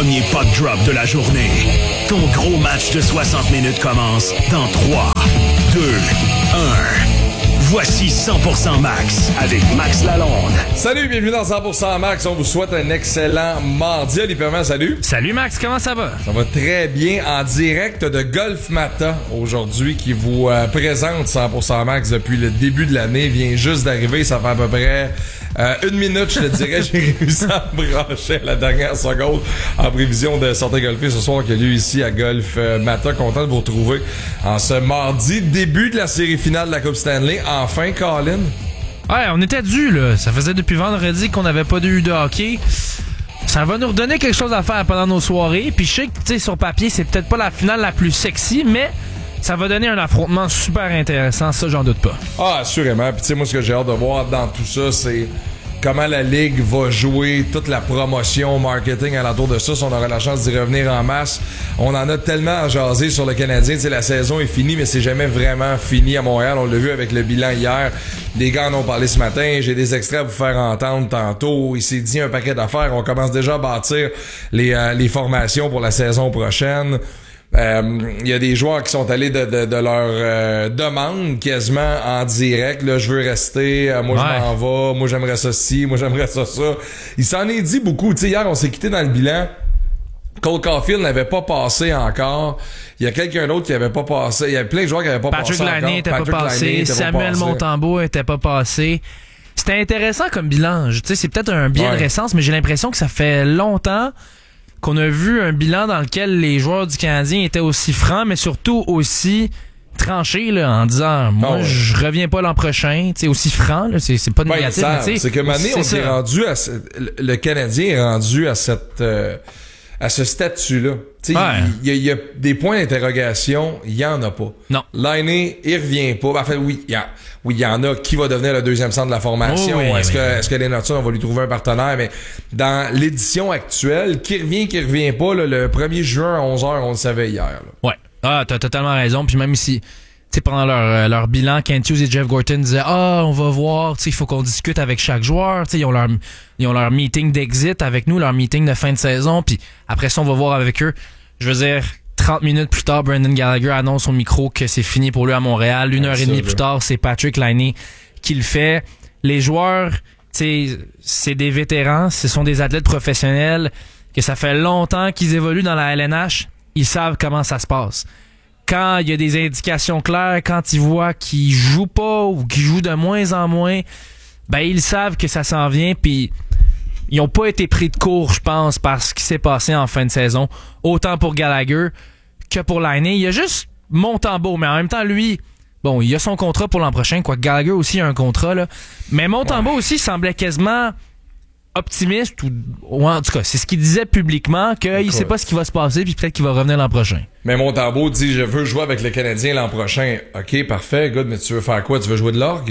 premier puck drop de la journée. Ton gros match de 60 minutes commence dans 3, 2, 1. Voici 100% Max avec Max Lalonde. Salut, bienvenue dans 100% Max. On vous souhaite un excellent mardi. Ali Perman, salut. Salut Max, comment ça va? Ça va très bien. En direct de Golf Mata aujourd'hui qui vous présente 100% Max depuis le début de l'année. Vient juste d'arriver, ça fait à peu près une minute, je te dirais. J'ai réussi à me brancher à la dernière seconde en prévision de sortir golfer ce soir qui a lieu ici à Golf Mata. Content de vous retrouver en ce mardi, début de la série finale de la Coupe Stanley. Enfin, Colin. Ouais, on était dû, là. Ça faisait depuis vendredi qu'on n'avait pas eu de hockey. Ça va nous redonner quelque chose à faire pendant nos soirées. Puis je sais que, tu sais, sur papier, c'est peut-être pas la finale la plus sexy, mais ça va donner un affrontement super intéressant. Ça, j'en doute pas. Ah, assurément. Puis tu sais, moi, ce que j'ai hâte de voir dans tout ça, c'est comment la Ligue va jouer toute la promotion, marketing alentour de ça. Si on aura la chance d'y revenir en masse. On en a tellement à jaser sur le Canadien. Tu sais, la saison est finie, mais c'est jamais vraiment fini à Montréal. On l'a vu avec le bilan hier. Les gars en ont parlé ce matin. J'ai des extraits à vous faire entendre tantôt. Il s'est dit un paquet d'affaires. On commence déjà à bâtir les formations pour la saison prochaine. Il y a des joueurs qui sont allés de leur demande quasiment en direct. Là, je veux rester, moi je m'en vais, moi j'aimerais ça ci, moi j'aimerais ça. Il s'en est dit beaucoup. Tu sais, hier, on s'est quitté dans le bilan. Cole Caulfield n'avait pas passé encore. Il y a quelqu'un d'autre qui avait pas passé. Il y a plein de joueurs qui n'avaient pas passé encore. Patrick Laine était pas passé. Samuel Montembeault était pas passé. C'était intéressant comme bilan. Tu sais, c'est peut-être un biais de récence, mais j'ai l'impression que ça fait longtemps qu'on a vu un bilan dans lequel les joueurs du Canadien étaient aussi francs, mais surtout aussi tranchés là, en disant moi je reviens pas l'an prochain, tu sais, aussi franc là, c'est pas négatif, mais c'est que Mané on est rendu à le Canadien est rendu à cette à ce statut-là. Tu sais, il y a des points d'interrogation, il y en a pas. Non. L'année, il revient pas. En fait, oui, il y en a. Qui va devenir le deuxième centre de la formation? Est-ce que les Nordson, on va lui trouver un partenaire? Mais dans l'édition actuelle, qui revient pas, là, le 1er juin à 11h, on le savait hier. Là. Ouais. Ah, t'as totalement raison. Puis même ici, tu sais, pendant leur bilan, Kent Hughes et Jeff Gorton disaient on va voir, tu sais, il faut qu'on discute avec chaque joueur. Tu sais, ils ont leur meeting d'exit avec nous, leur meeting de fin de saison. Puis après ça, on va voir avec eux. Je veux dire, 30 minutes plus tard, Brendan Gallagher annonce au micro que c'est fini pour lui à Montréal. Une heure et demie plus tard, c'est Patrick Laine qui le fait. Les joueurs, tu sais, c'est des vétérans, ce sont des athlètes professionnels, que ça fait longtemps qu'ils évoluent dans la LNH. Ils savent comment ça se passe. Quand il y a des indications claires, quand ils voient qu'ils jouent pas ou qu'ils jouent de moins en moins, ben ils savent que ça s'en vient, puis ils ont pas été pris de court, je pense, par ce qui s'est passé en fin de saison, autant pour Gallagher que pour Laine. Il y a juste Montembeault, mais en même temps, lui, bon, il a son contrat pour l'an prochain, quoi. Gallagher aussi a un contrat, là. Mais Montembeault aussi semblait quasiment optimiste, ou en tout cas, c'est ce qu'il disait publiquement, qu'il sait pas ce qui va se passer, puis peut-être qu'il va revenir l'an prochain. Mais Montembeault dit je veux jouer avec le Canadien l'an prochain. OK, parfait, good, mais tu veux faire quoi? Tu veux jouer de l'orgue?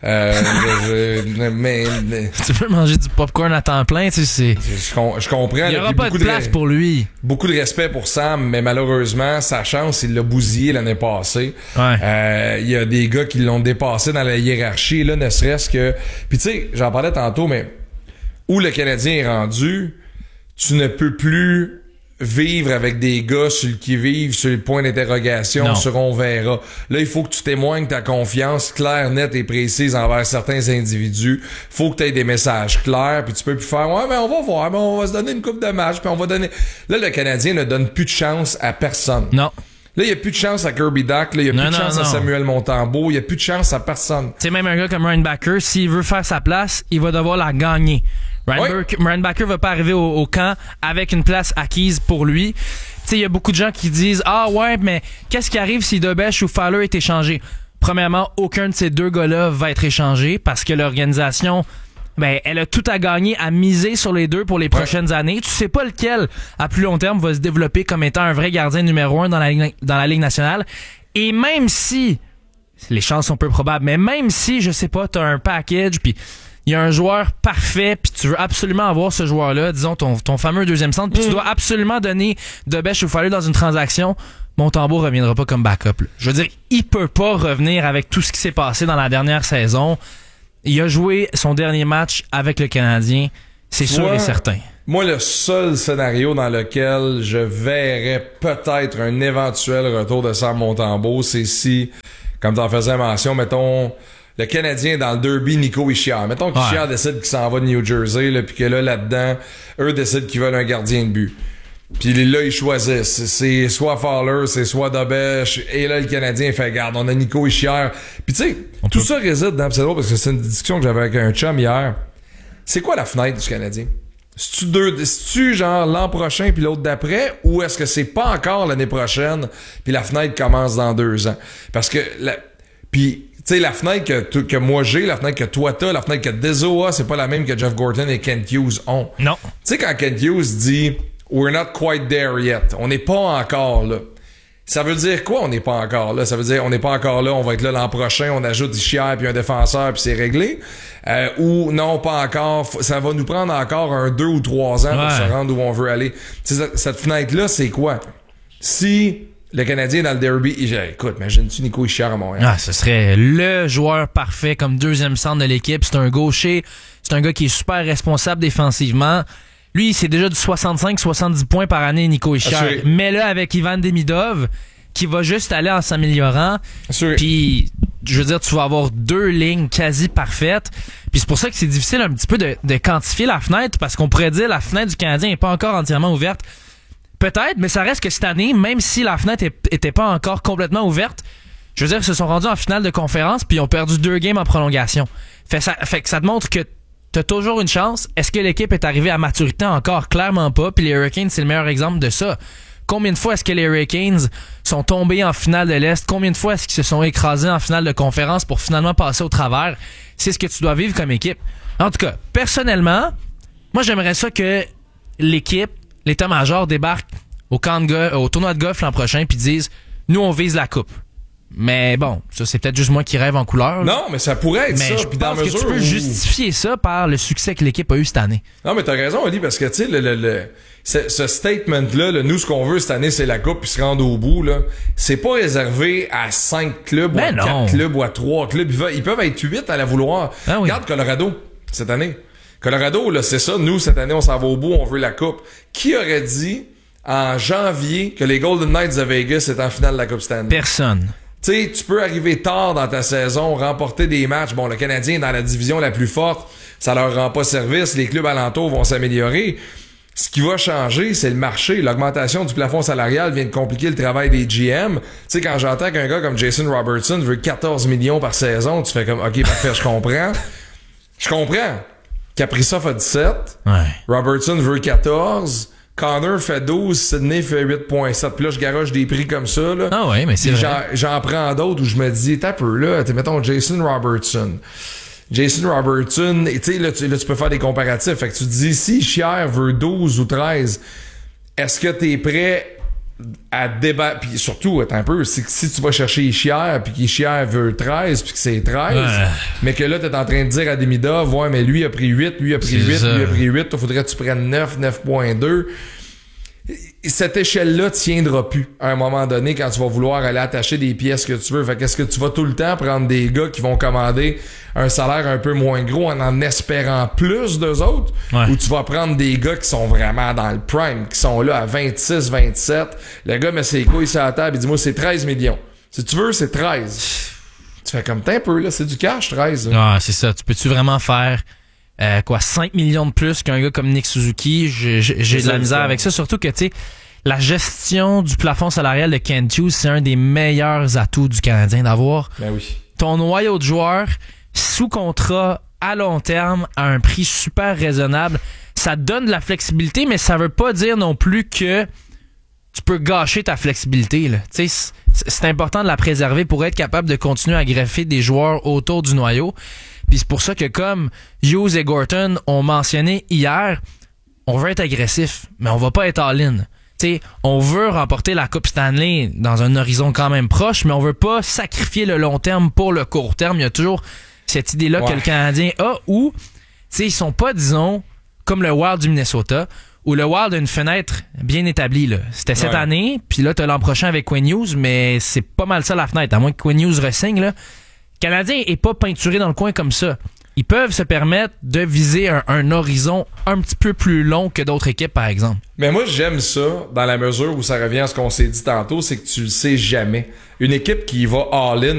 Mais tu veux manger du popcorn à temps plein, tu sais, je comprends. Il y aura pas de place pour lui. Beaucoup de respect pour Sam, mais malheureusement, sa chance, il l'a bousillé l'année passée. Ouais. Il y a des gars qui l'ont dépassé dans la hiérarchie, là, ne serait-ce que... Puis tu sais, j'en parlais tantôt, mais où le Canadien est rendu, tu ne peux plus vivre avec des gars sur le qui-vive, sur le point d'interrogation, sur on verra. Là, il faut que tu témoignes ta confiance claire, nette et précise envers certains individus. Faut que tu aies des messages clairs, puis tu peux plus faire mais on va voir, mais on va se donner une coupe de match, puis on va donner... Là, le Canadien ne donne plus de chance à personne. Non. Là, il n'y a plus de chance à Kirby Dach, là, il n'y a plus de chance à Samuel Montembeault, il n'y a plus de chance à personne. Tu sais, même un gars comme Ryan Backer, s'il veut faire sa place, il va devoir la gagner. Ryan Backer va pas arriver au camp avec une place acquise pour lui. Tu sais, il y a beaucoup de gens qui disent mais qu'est-ce qui arrive si Debèche ou Fowler est échangé? Premièrement, aucun de ces deux gars-là va être échangé parce que l'organisation, elle a tout à gagner, à miser sur les deux pour les prochaines années. Tu sais pas lequel, à plus long terme, va se développer comme étant un vrai gardien numéro 1 dans la Ligue nationale. Et même si, les chances sont peu probables, mais même si, je sais pas, t'as un package, puis il y a un joueur parfait, puis tu veux absolument avoir ce joueur-là, disons ton fameux deuxième centre, puis tu dois absolument donner Debèche ou Fowler dans une transaction, Montembeault reviendra pas comme backup. Là. Je veux dire, il peut pas revenir avec tout ce qui s'est passé dans la dernière saison. Il a joué son dernier match avec le Canadien, c'est sûr et certain. Moi, le seul scénario dans lequel je verrais peut-être un éventuel retour de Sam Montembeault, c'est si, comme t'en faisais mention, mettons, le Canadien dans le derby Nico Hischier. Mettons qu'Hischier décide qu'il s'en va de New Jersey, là, puis que là-dedans, eux décident qu'ils veulent un gardien de but. Puis là, ils choisissent. C'est soit Fowler, c'est soit Dobesch. Et là, le Canadien fait garde. On a Nico Hischier. Puis tu sais, tout ça réside dans... C'est drôle parce que c'est une discussion que j'avais avec un chum hier. C'est quoi la fenêtre du Canadien? C'est-tu genre l'an prochain puis l'autre d'après, ou est-ce que c'est pas encore l'année prochaine puis la fenêtre commence dans 2 ans? Parce que puis tu sais, la fenêtre que moi j'ai, la fenêtre que toi t'as, la fenêtre que Dezo a, c'est pas la même que Jeff Gorton et Kent Hughes ont. Non. Tu sais, quand Kent Hughes dit « We're not quite there yet », on n'est pas encore là. Ça veut dire quoi, on n'est pas encore là? Ça veut dire, on n'est pas encore là, on va être là l'an prochain, on ajoute Hischier puis un défenseur puis c'est réglé. Ou non, pas encore, ça va nous prendre encore 2 ou 3 ans pour se rendre où on veut aller. Cette fenêtre-là, c'est quoi? Si le Canadien dans le derby, écoute, imagine-tu Nico Hischier à Montréal? Ah, ce serait le joueur parfait comme deuxième centre de l'équipe. C'est un gaucher, c'est un gars qui est super responsable défensivement. Lui, c'est déjà du 65-70 points par année, Nico Hischier. Mais là, avec Ivan Demidov, qui va juste aller en s'améliorant. Puis, je veux dire, tu vas avoir 2 lignes quasi parfaites. Puis c'est pour ça que c'est difficile un petit peu de quantifier la fenêtre, parce qu'on pourrait dire la fenêtre du Canadien n'est pas encore entièrement ouverte. Peut-être, mais ça reste que cette année, même si la fenêtre était pas encore complètement ouverte, je veux dire, ils se sont rendus en finale de conférence puis ils ont perdu 2 games en prolongation. Fait que ça te montre que t'as toujours une chance. Est-ce que l'équipe est arrivée à maturité encore? Clairement pas. Puis les Hurricanes, c'est le meilleur exemple de ça. Combien de fois est-ce que les Hurricanes sont tombés en finale de l'Est? Combien de fois est-ce qu'ils se sont écrasés en finale de conférence pour finalement passer au travers? C'est ce que tu dois vivre comme équipe. En tout cas, personnellement, moi, j'aimerais ça que l'équipe, l'état-major débarque au tournoi de golf l'an prochain puis disent, nous, on vise la coupe. Mais bon, ça c'est peut-être juste moi qui rêve en couleur. Non, mais ça pourrait être mais ça. Je pense que tu peux justifier ça par le succès que l'équipe a eu cette année. Non, mais t'as raison, Oli, parce que tu sais, ce statement-là, nous, ce qu'on veut cette année, c'est la coupe puis se rendre au bout, là. C'est pas réservé à 5 clubs ou à 4 clubs ou à 3 clubs. Ils peuvent être 8 à la vouloir. Ah oui. Regarde Colorado, cette année. Colorado, là, c'est ça. Nous, cette année, on s'en va au bout, on veut la coupe. Qui aurait dit en janvier que les Golden Knights de Vegas étaient en finale de la Coupe Stanley? Personne. Tu sais, tu peux arriver tard dans ta saison, remporter des matchs. Bon, le Canadien est dans la division la plus forte, ça leur rend pas service. Les clubs alentours vont s'améliorer. Ce qui va changer, c'est le marché. L'augmentation du plafond salarial vient de compliquer le travail des GM. Tu sais, quand j'entends qu'un gars comme Jason Robertson veut 14 millions par saison, tu fais comme, OK, parfait, je comprends. Je comprends. Kaprizov a 17. Ouais. Robertson veut 14. Connor fait 12, Sidney fait 8.7. Puis là, je garoche des prix comme ça, là. Ah ouais, mais c'est vrai. J'en prends d'autres où je me dis, t'as peu, là, mettons Jason Robertson, tu sais, là, tu peux faire des comparatifs. Fait que tu te dis, si Hischier veut 12 ou 13, est-ce que t'es prêt à débattre? Puis surtout, attends un peu, si tu vas chercher Hischier, puis qu'Hischier veut 13, puis que c'est 13, mais que là, t'es en train de dire à Demidov, ouais, mais lui a pris 8, lui a pris 8, lui a pris 8, il faudrait que tu prennes 9, 9.2. Cette échelle-là tiendra plus à un moment donné quand tu vas vouloir aller attacher des pièces que tu veux. Fait qu'est-ce que tu vas tout le temps prendre des gars qui vont commander un salaire un peu moins gros en espérant plus d'eux autres? Ouais. Ou tu vas prendre des gars qui sont vraiment dans le prime, qui sont là à 26, 27. Le gars met ses couilles sur la table et dit, moi, c'est 13 millions. Si tu veux, c'est 13. Tu fais comme t'es un peu, là. C'est du cash, 13. Là. Ah, c'est ça. Tu peux-tu vraiment faire 5 millions de plus qu'un gars comme Nick Suzuki? J'ai de la misère avec ça. Surtout que, tu sais, la gestion du plafond salarial de Kent Hughes, c'est un des meilleurs atouts du Canadien d'avoir ton noyau de joueurs sous contrat à long terme à un prix super raisonnable. Ça donne de la flexibilité, mais ça veut pas dire non plus que tu peux gâcher ta flexibilité, là. Tu sais, c'est important de la préserver pour être capable de continuer à greffer des joueurs autour du noyau. Puis c'est pour ça que, comme Hughes et Gorton ont mentionné hier, on veut être agressif, mais on va pas être all-in. T'sais, on veut remporter la Coupe Stanley dans un horizon quand même proche, mais on veut pas sacrifier le long terme pour le court terme. Il y a toujours cette idée-là que le Canadien a où, ils sont pas, disons, comme le Wild du Minnesota, où le Wild a une fenêtre bien établie, là. C'était cette année, puis là, t'as l'an prochain avec Quinn Hughes, mais c'est pas mal ça la fenêtre, à moins que Quinn Hughes re-signe, là. Le Canadien est pas peinturé dans le coin comme ça. ils peuvent se permettre de viser un horizon un petit peu plus long que d'autres équipes, par exemple. Mais moi, j'aime ça dans la mesure où ça revient à ce qu'on s'est dit tantôt, c'est que tu le sais jamais. Une équipe qui va all-in